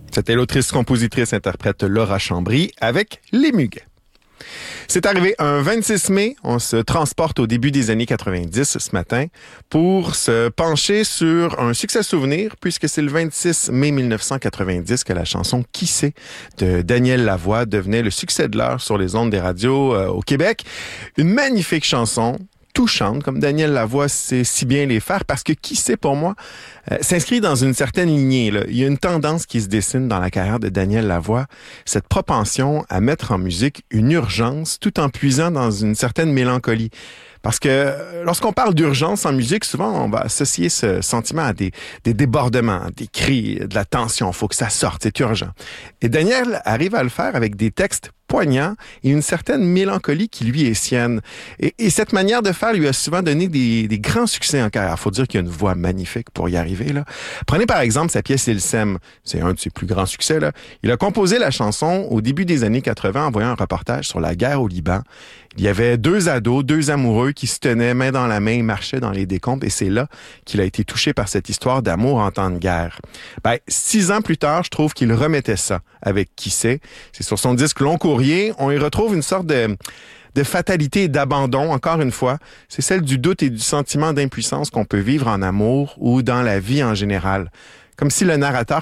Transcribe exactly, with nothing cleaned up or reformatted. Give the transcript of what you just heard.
C'était l'autrice-compositrice-interprète Laura Chambry avec Les Muguets. C'est arrivé un vingt-six mai, on se transporte au début des années quatre-vingt-dix ce matin pour se pencher sur un succès souvenir puisque c'est le vingt-six mai mille neuf cent quatre-vingt-dix que la chanson Qui sait de Daniel Lavoie devenait le succès de l'heure sur les ondes des radios euh, au Québec. Une magnifique chanson, touchante, comme Daniel Lavoie sait si bien les faire, parce que Qui sait, pour moi, euh, s'inscrit dans une certaine lignée, là. Il y a une tendance qui se dessine dans la carrière de Daniel Lavoie, cette propension à mettre en musique une urgence tout en puisant dans une certaine mélancolie. Parce que lorsqu'on parle d'urgence en musique, souvent, on va associer ce sentiment à des, des débordements, des cris, de la tension. Il faut que ça sorte, c'est urgent. Et Daniel arrive à le faire avec des textes poignants et une certaine mélancolie qui lui est sienne. Et, et cette manière de faire lui a souvent donné des, des grands succès en carrière. Il faut dire qu'il a une voix magnifique pour y arriver, là. Prenez par exemple sa pièce Il s'aime. C'est un de ses plus grands succès, là. Il a composé la chanson au début des années quatre-vingt en voyant un reportage sur la guerre au Liban. Il y avait deux ados, deux amoureux qui se tenaient main dans la main et marchaient dans les décombres. Et c'est là qu'il a été touché par cette histoire d'amour en temps de guerre. Ben, six ans plus tard, je trouve qu'il remettait ça avec Qui sait. C'est sur son disque Long Courrier. On y retrouve une sorte de... de fatalité et d'abandon, encore une fois. C'est celle du doute et du sentiment d'impuissance qu'on peut vivre en amour ou dans la vie en général. Comme si le narrateur